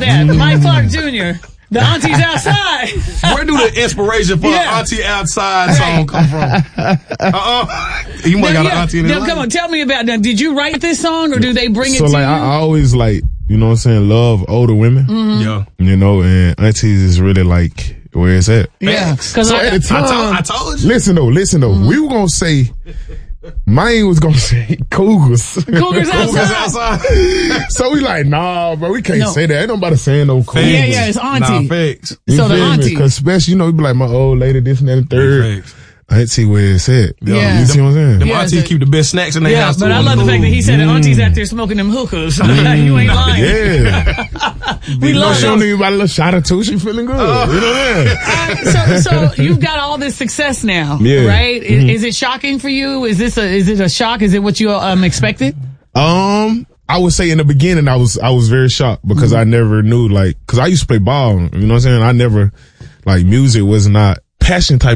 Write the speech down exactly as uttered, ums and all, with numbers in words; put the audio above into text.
that? Mike Clark Junior The Auntie's Outside. Where do the inspiration for Yeah. an Auntie Outside song come from? Uh-uh. You might got yeah. an auntie in Now, there. come on, tell me about that. Did you write this song or do they bring it So to like you? I, I always like, you know what I'm saying, love older women. Mm-hmm. Yeah. You know, and aunties is really like where it's at. Yeah, because So I, at the time, I told, I told you. listen though, listen though. Mm-hmm. We were gonna say, mine was gonna say Cougars. Cougars outside. outside. So we like, nah, bro, we can't No. say that. Ain't nobody saying no Cougars. Yeah, yeah, it's auntie. Nah, facts. You So the feel me? auntie. Cause especially, you know, you be like my old lady, this and that and third. Facts. Auntie where it's at. Yeah. You see what I'm saying? Them Yeah, aunties so- keep the best snacks in their Yeah, house. but too, I on love the food. fact that he said the auntie's out there smoking them hookahs. You ain't lying. Yeah. We You know, love she those. don't need about a little shot or two. She feeling good. You know what I'm saying? Uh, so, so you've got all this success now, Yeah. right? Mm-hmm. Is, is it shocking for you? Is this a is it a shock? Is it what you um expected? Um, I would say in the beginning I was I was very shocked because I never knew like because I used to play ball. You know what I'm saying? I never like music was not passion type